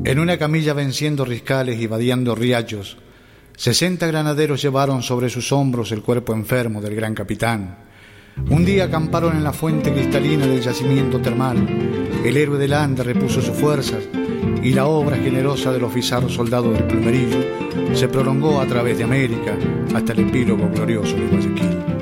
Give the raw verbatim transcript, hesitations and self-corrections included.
En una camilla venciendo riscales y vadeando riachos, sesenta granaderos llevaron sobre sus hombros el cuerpo enfermo del gran capitán. Un día acamparon en la fuente cristalina del yacimiento termal. El héroe del Ande repuso sus fuerzas y la obra generosa del oficial soldado del Plumerillo se prolongó a través de América hasta el epílogo glorioso de Guayaquil.